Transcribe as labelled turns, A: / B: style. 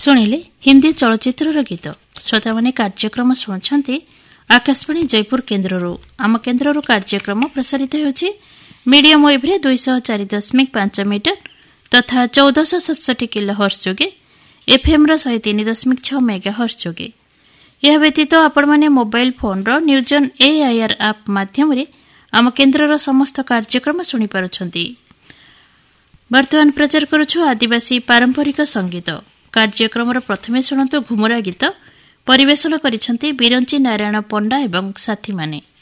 A: ଶୁଣିଲେ ହିନ୍ଦୀ ଚଳଚ୍ଚିତ୍ରର ଗୀତ। ଶ୍ରୋତାମାନେ କାର୍ଯ୍ୟକ୍ରମ ଶୁଣୁଛନ୍ତି ଆକାଶବାଣୀ ଜୟପୁର କେନ୍ଦ୍ରରୁ। ଆମ କେନ୍ଦ୍ରରୁ କାର୍ଯ୍ୟକ୍ରମ ପ୍ରସାରିତ ହେଉଛି ମିଡିୟମ ୱେଭ୍ରେ 204.5 ମିଟର ତଥା 1467 କିଲୋ ହର୍ସ ଯୋଗେ, ଏଫ୍ଏମ୍ର 103.6 ମେଗା ହର୍ସ ଯୋଗେ। ଏହା ବ୍ୟତୀତ ଆପଣମାନେ ମୋବାଇଲ ଫୋନ୍ର ନ୍ୟୁଜ୍ ଅନ୍ ଏଆଇଆର୍ ଆପ୍ ମାଧ୍ୟମରେ ଆମ କେନ୍ଦ୍ରର ସମସ୍ତ କାର୍ଯ୍ୟକ୍ରମ ଶୁଣିପାରୁଛନ୍ତି। ବର୍ତ୍ତମାନ ପ୍ରଚାର କରୁଛୁ ଆଦିବାସୀ ପାରମ୍ପରିକ ସଙ୍ଗୀତ। କାର୍ଯ୍ୟକ୍ରମର ପ୍ରଥମେ ଶୁଣନ୍ତୁ ଘୁମୁରା ଗୀତ। ପରିବେଷଣ କରିଛନ୍ତି ବିରଞ୍ଚି ନାରାୟଣ ପଣ୍ଡା ଏବଂ ସାଥୀମାନେ।